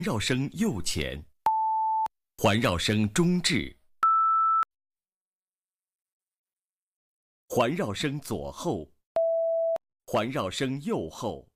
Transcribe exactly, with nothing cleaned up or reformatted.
绕声右前，环绕声中置，环绕声左后，环绕声右后。